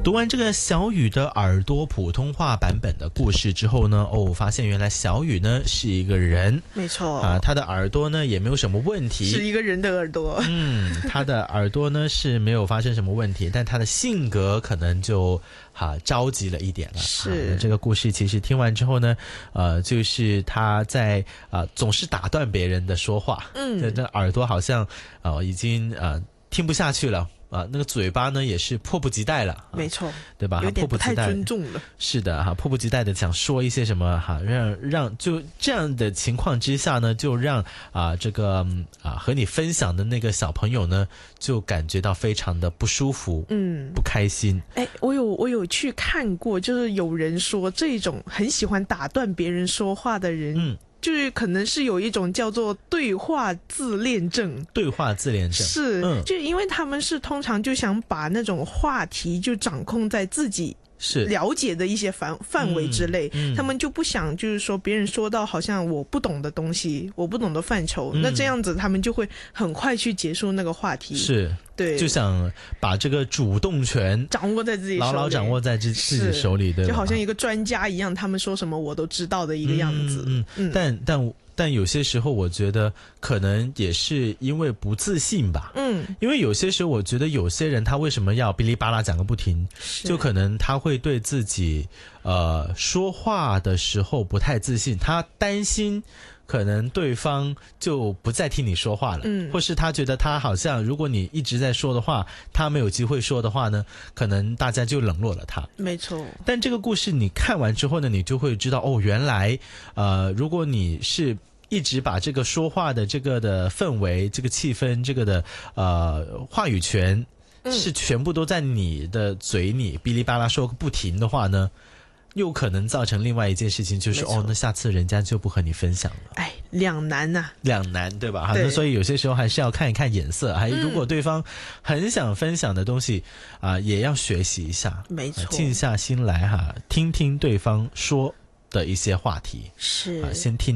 读完这个小雨的耳朵普通话版本的故事之后呢，发现原来小雨呢是一个人， 没错啊，他的耳朵呢也没有什么问题， 是一个人的耳朵。 他的耳朵呢是没有发生什么问题，但他的性格可能就着急了一点了。 是这个故事其实听完之后呢，就是他在总是打断别人的说话，这耳朵好像已经听不下去了。那个嘴巴呢也是迫不及待了， 没错， 对吧？ 有点不太尊重了。 是的迫不及待的想说一些什么让就这样的情况之下呢，就让这个和你分享的那个小朋友呢，就感觉到非常的不舒服，不开心。 我有去看过，就是有人说这种很喜欢打断别人说话的人，就是可能是有一种叫做对话自恋症。 对话自恋症是，就因为他们是通常就想把那种话题就掌控在自己是了解的一些范围之内，他们就不想就是说别人说到好像我不懂的东西，我不懂的范畴，那这样子他们就会很快去结束那个话题。 是，对，就想把这个主动权掌握在自己手里， 牢牢掌握在自己手里，对吧？ 就好像一个专家一样，他们说什么我都知道的一个样子。 但有些时候我觉得可能也是因为不自信吧，因为有些时候我觉得有些人他为什么要哔哩吧啦讲个不停，就可能他会对自己说话的时候不太自信，他担心可能对方就不再听你说话了，或是他觉得他好像如果你一直在说的话，他没有机会说的话呢，可能大家就冷落了他。 没错。但这个故事你看完之后呢，你就会知道原来如果你是一直把这个说话的这个的氛围、这个气氛、这个的话语权是全部都在你的嘴里哔哩吧啦说个不停的话呢，又可能造成另外一件事情，就是那下次人家就不和你分享了。 两难啊， 两难，对吧？那所以有些时候还是要看一看眼色，如果对方很想分享的东西也要学习一下， 没错， 静下心来听听对方说的一些话题， 是先听。